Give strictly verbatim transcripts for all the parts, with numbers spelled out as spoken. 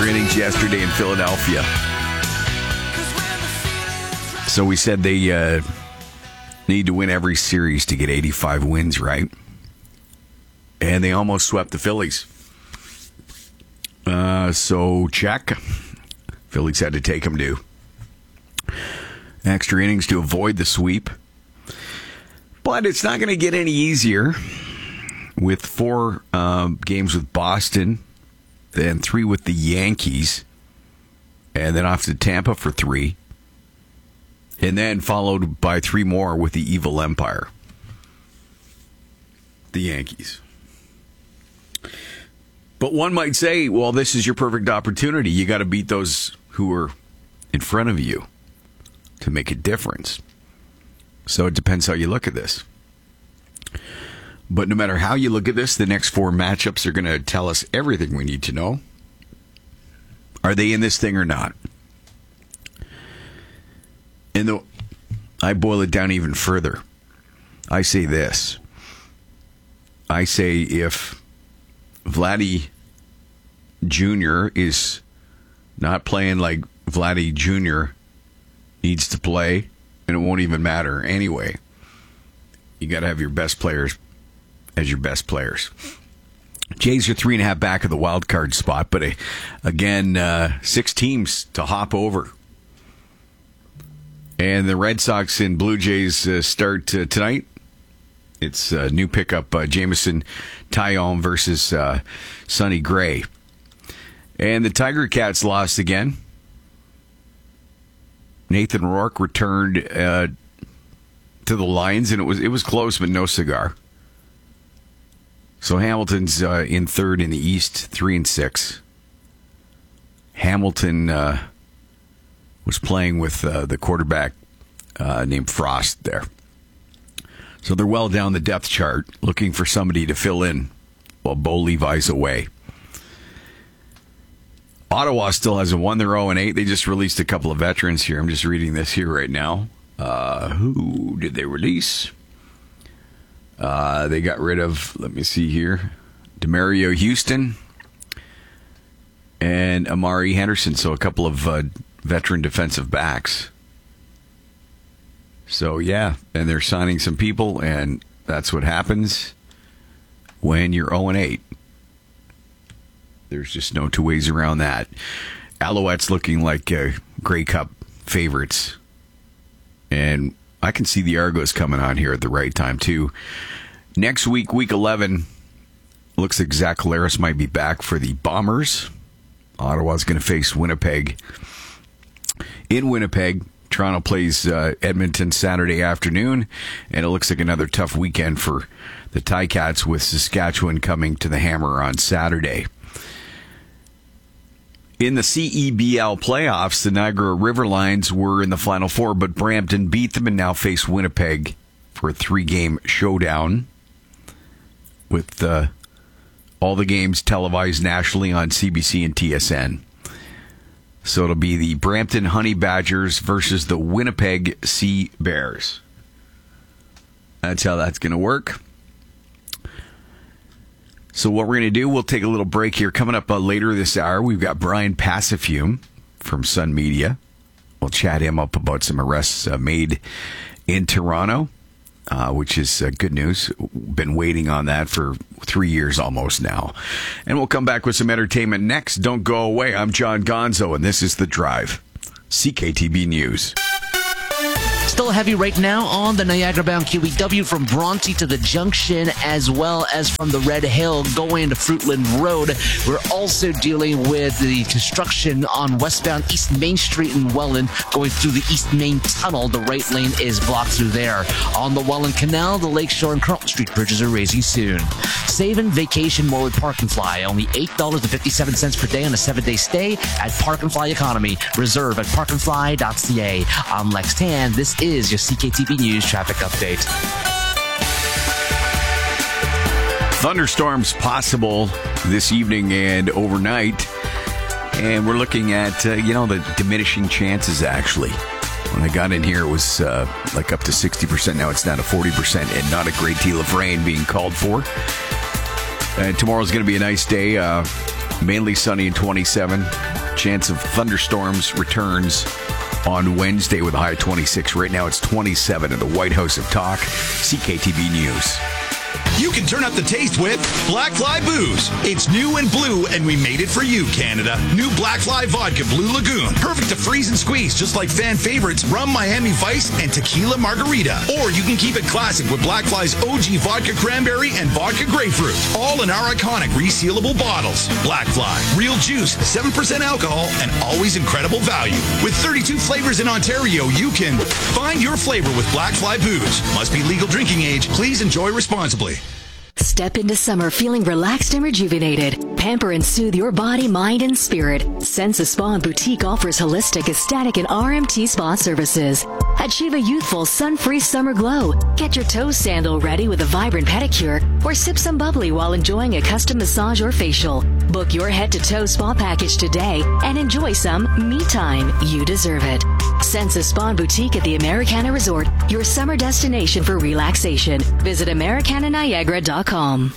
extra innings yesterday in Philadelphia. So we said they uh, need to win every series to get eighty-five wins, right? And they almost swept the Phillies. Uh, so check. Phillies had to take them to extra innings to avoid the sweep. But it's not going to get any easier with four um, games with Boston, then three with the Yankees, and then off to Tampa for three, and then followed by three more with the Evil Empire, the Yankees. But one might say, well, this is your perfect opportunity. You got to beat those who are in front of you to make a difference. So it depends how you look at this. But no matter how you look at this, the next four matchups are going to tell us everything we need to know. Are they in this thing or not? And though I boil it down even further, I say this. I say if Vladdy Junior is not playing like Vladdy Junior needs to play, and it won't even matter anyway. You got to have your best players as your best players. Jays are three and a half back of the wild card spot, but uh, again, uh, six teams to hop over. And the Red Sox and Blue Jays uh, start uh, tonight. It's uh, new pickup, uh, Jameson Taillon versus uh, Sonny Gray. And the Tiger Cats lost again. Nathan Rourke returned uh, to the Lions, and it was it was close, but no cigar. So Hamilton's uh, in third in the East, three and six. Hamilton uh, was playing with uh, the quarterback uh, named Frost there. So they're well down the depth chart, looking for somebody to fill in while Bo Levi's away. Ottawa still hasn't won. They're oh and eight. They just released a couple of veterans here. I'm just reading this here right now. Uh, who did they release? Uh, they got rid of, let me see here, DeMario Houston and Amari Henderson. So a couple of uh, veteran defensive backs. So, yeah, and they're signing some people, and that's what happens when you're oh and eight. There's just no two ways around that. Alouettes looking like uh, Grey Cup favorites. And I can see the Argos coming on here at the right time, too. Next week, week eleven, looks like Zach Collaros might be back for the Bombers. Ottawa's going to face Winnipeg. In Winnipeg, Toronto plays uh, Edmonton Saturday afternoon, and it looks like another tough weekend for the Ticats with Saskatchewan coming to the Hammer on Saturday. In the C E B L playoffs, the Niagara River Lions were in the Final Four, but Brampton beat them and now face Winnipeg for a three-game showdown with uh, all the games televised nationally on C B C and T S N. So it'll be the Brampton Honey Badgers versus the Winnipeg Sea Bears. That's how that's going to work. So what we're going to do, we'll take a little break here. Coming up uh, later this hour, we've got Brian Passafume from Sun Media. We'll chat him up about some arrests uh, made in Toronto, uh, which is uh, good news. Been waiting on that for three years almost now. And we'll come back with some entertainment next. Don't go away. I'm John Gonzo, and this is The Drive. C K T B News. Still heavy right now on the Niagara-bound Q E W from Bronte to the Junction, as well as from the Red Hill going to Fruitland Road. We're also dealing with the construction on westbound East Main Street in Welland, going through the East Main Tunnel. The right lane is blocked through there. On the Welland Canal, the Lakeshore and Carlton Street bridges are raising soon. Save and vacation more with Park and Fly. Only eight dollars and fifty-seven cents per day on a seven-day stay at Park and Fly Economy. Reserve at park and fly dot c a. I'm Lex Tan. This is your C K T B News traffic update. Thunderstorms possible this evening and overnight. And we're looking at, uh, you know, the diminishing chances, actually. When I got in here, it was uh, like up to sixty percent. Now it's down to forty percent and not a great deal of rain being called for. And tomorrow's going to be a nice day. Uh, mainly sunny and twenty-seven. chance of thunderstorms returns on Wednesday with a high of twenty-six. Right now it's twenty-seven in the White House of Talk. C K T B News. You can turn up the taste with Black Fly Booze. It's new and blue, and we made it for you, Canada. New Black Fly Vodka Blue Lagoon. Perfect to freeze and squeeze, just like fan favorites Rum Miami Vice and Tequila Margarita. Or you can keep it classic with Black Fly's O G Vodka Cranberry and Vodka Grapefruit. All in our iconic resealable bottles. Black Fly. Real juice, seven percent alcohol, and always incredible value. With thirty-two flavors in Ontario, you can find your flavor with Black Fly Booze. Must be legal drinking age. Please enjoy responsibly. Step into summer feeling relaxed and rejuvenated. Pamper and soothe your body, mind, and spirit. Sensa Spa and Boutique offers holistic, aesthetic, and R M T spa services. Achieve a youthful, sun-free summer glow. Get your toe sandal ready with a vibrant pedicure, or sip some bubbly while enjoying a custom massage or facial. Book your head-to-toe spa package today and enjoy some me time. You deserve it. Sensa Spa and Boutique at the Americana Resort, your summer destination for relaxation. Visit Americana Niagara dot com.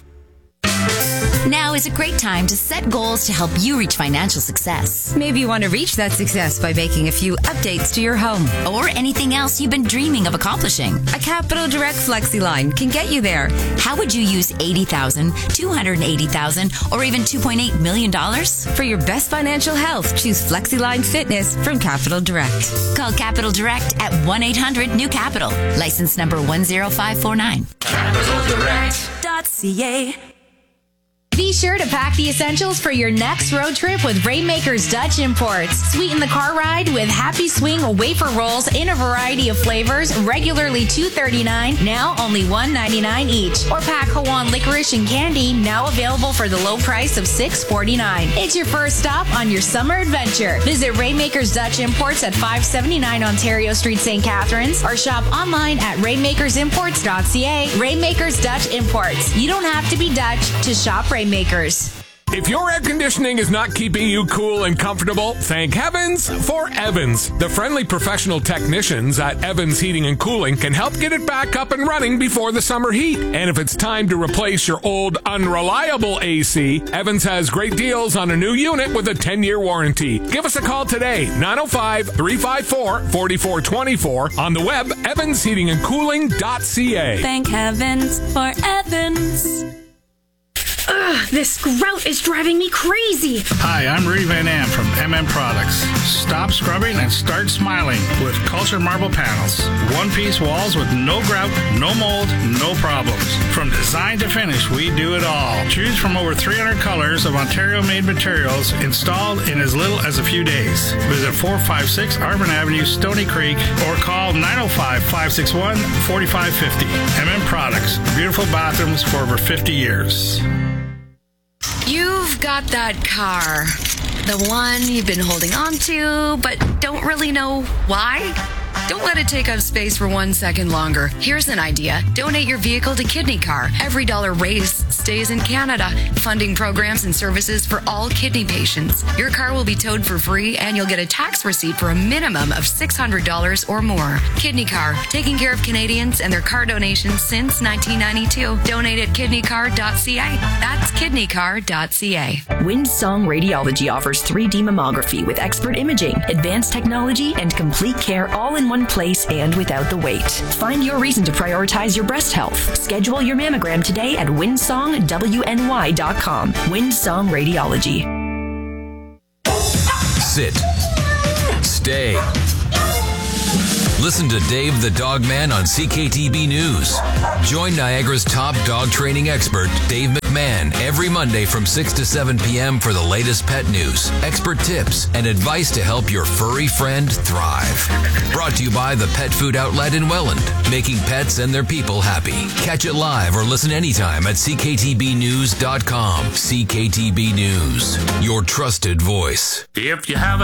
Now is a great time to set goals to help you reach financial success. Maybe you want to reach that success by making a few updates to your home. Or anything else you've been dreaming of accomplishing. A Capital Direct Flexi line can get you there. How would you use eighty thousand dollars, two hundred eighty thousand dollars, or even two point eight million dollars? For your best financial health, choose Flexi Line Fitness from Capital Direct. Call Capital Direct at one eight hundred new capital. License number one zero five four nine. capital direct dot c a. Be sure to pack the essentials for your next road trip with Rainmakers Dutch Imports. Sweeten the car ride with Happy Swing wafer rolls in a variety of flavors, regularly two dollars and thirty-nine cents, now only one dollar and ninety-nine cents each. Or pack Hawaiian licorice and candy, now available for the low price of six dollars and forty-nine cents. It's your first stop on your summer adventure. Visit Rainmakers Dutch Imports at five seventy-nine Ontario Street, Saint Catharines, or shop online at rainmakers imports dot c a. Rainmakers Dutch Imports. You don't have to be Dutch to shop Rainmakers. Makers. If your air conditioning is not keeping you cool and comfortable, thank heavens for Evans. The friendly professional technicians at Evans Heating and Cooling can help get it back up and running before the summer heat. And if it's time to replace your old unreliable A C, Evans has great deals on a new unit with a ten-year warranty. Give us a call today, nine oh five, three five four, four four two four, on the web, evans heating and cooling dot c a. Thank heavens for Evans. Ugh, this grout is driving me crazy. Hi, I'm Rudy Van Am from M M Products. Stop scrubbing and start smiling with Culture Marble Panels. One-piece walls with no grout, no mold, no problems. From design to finish, we do it all. Choose from over three hundred colors of Ontario-made materials installed in as little as a few days. Visit four five six Arvin Avenue, Stony Creek, or call nine oh five, five six one, four five five oh. M M Products. Beautiful bathrooms for over fifty years. You've got that car, the one you've been holding on to, but don't really know why. Don't let it take up space for one second longer. Here's an idea. Donate your vehicle to Kidney Car. Every dollar raised stays in Canada, funding programs and services for all kidney patients. Your car will be towed for free, and you'll get a tax receipt for a minimum of six hundred dollars or more. Kidney Car, taking care of Canadians and their car donations since nineteen ninety-two. Donate at kidney car dot c a. That's kidney car dot c a. Windsong Radiology offers three D mammography with expert imaging, advanced technology, and complete care all in one place and without the wait. Find your reason to prioritize your breast health. Schedule your mammogram today at windsong w n y dot com. Windsong Radiology. Sit. Stay. Listen to Dave the Dog Man on C K T B News. Join Niagara's top dog training expert, Dave McMahon, every Monday from six to seven p.m. for the latest pet news, expert tips, and advice to help your furry friend thrive. Brought to you by the Pet Food Outlet in Welland, making pets and their people happy. Catch it live or listen anytime at c k t b news dot com. C K T B News, your trusted voice. If you have a